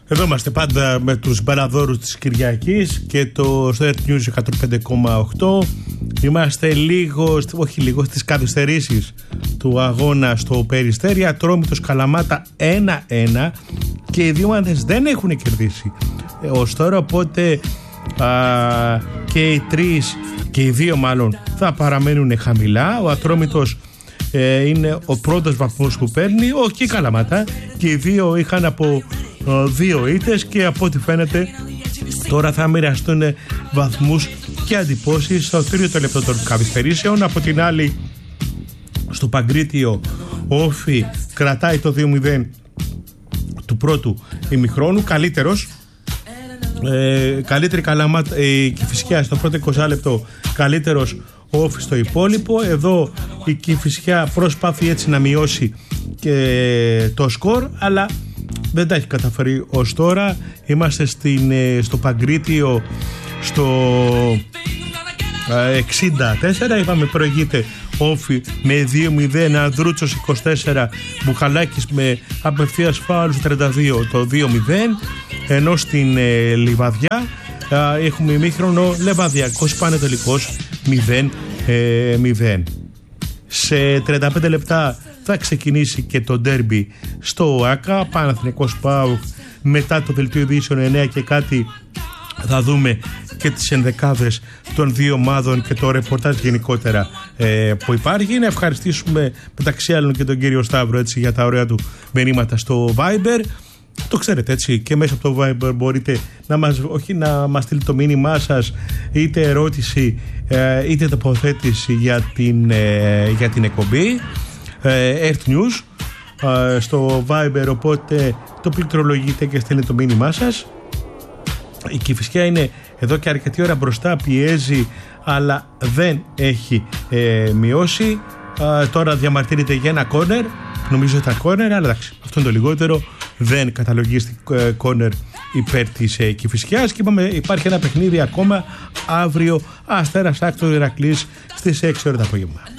Εδώ είμαστε πάντα με τους μπαλαδόρους της Κυριακής και το Earth News 105,8. Είμαστε στις καθυστερήσεις του αγώνα στο Περιστέρι. Ατρόμητος Καλαμάτα 1-1 και οι δύο ομάδες δεν έχουν κερδίσει ως τώρα, οπότε και οι τρεις και οι δύο μάλλον θα παραμένουν χαμηλά. Ο Ατρόμητος είναι ο πρώτος βαθμός που παίρνει, όχι η Καλαμάτα, και οι δύο είχαν από δύο ήττες και από ό,τι φαίνεται τώρα θα μοιραστούν βαθμούς και αντιπώσεις στο τρίτο λεπτό των καθυστερήσεων. Από την άλλη, στο Παγκρίτιο, ο Όφι κρατάει το 2-0 του πρώτου ημιχρόνου, καλύτερος. Καλύτερη Καλαμάτα, η Κηφισιά στο πρώτο 20 λεπτό, καλύτερος ο Όφι στο υπόλοιπο. Εδώ η Κηφισιά προσπάθει έτσι να μειώσει και το σκορ, αλλά δεν τα έχει καταφέρει ως τώρα. Είμαστε στο Παγκρίτιο στο 64. Είπαμε προηγείται Όφι με 2-0, Ανδρούτσος 24, Μπουχαλάκης με απευθείας φάουλ στο 32 το 2-0. Ενώ στην Λιβαδιά έχουμε ημίχρονο Λεβαδιακός Πανετολικός 0-0. Σε 35 λεπτά θα ξεκινήσει και το ντέρμπι στο ΆΚΑ, Παναθηναϊκός ΠΑΟΚ. Μετά το δελτίο ειδήσεων 9 και κάτι θα δούμε και τις ενδεκάδες των δύο ομάδων και το ρεπορτάζ γενικότερα που υπάρχει. Να ευχαριστήσουμε μεταξύ άλλων και τον κύριο Σταύρο έτσι, για τα ωραία του μηνύματα στο Viber. Το ξέρετε έτσι, και μέσα από το Viber μπορείτε να μας στείλετε το μήνυμά σας, είτε ερώτηση είτε τοποθέτηση για την εκπομπή Earth News στο Viber, οπότε το πληκτρολογείτε και στέλνετε το μήνυμά σας. Η Κηφισιά είναι εδώ και αρκετή ώρα μπροστά, πιέζει αλλά δεν έχει μειώσει. Τώρα διαμαρτύρεται για ένα κόρνερ, νομίζω ήταν κόρνερ, αλλά εντάξει, αυτό είναι το λιγότερο. Δεν καταλογίστηκε κόρνερ υπέρ της Κηφισιάς. Και είπαμε, υπάρχει ένα παιχνίδι ακόμα αύριο, Αστέρας Άκτορ Ηρακλής στις 6 ώρα το απόγευμα.